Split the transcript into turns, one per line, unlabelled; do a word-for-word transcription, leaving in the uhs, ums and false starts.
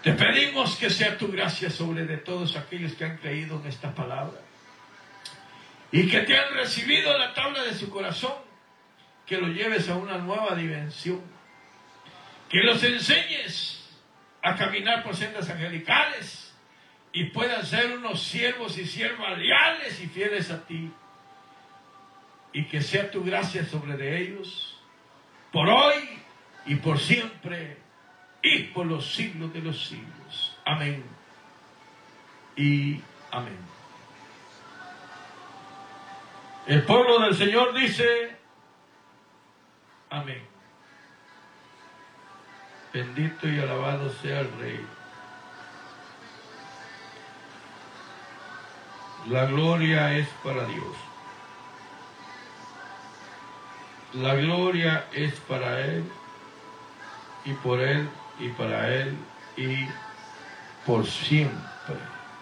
Te pedimos que sea tu gracia sobre de todos aquellos que han creído en esta palabra y que te han recibido en la tabla de su corazón, que lo lleves a una nueva dimensión, que los enseñes a caminar por sendas angelicales y puedan ser unos siervos y siervas leales y fieles a ti, y que sea tu gracia sobre de ellos por hoy y por siempre y por los siglos de los siglos. Amén y amén. El pueblo del Señor dice amén. Bendito y alabado sea el Rey. La gloria es para Dios. La gloria es para Él, y por Él, y para Él, y por siempre.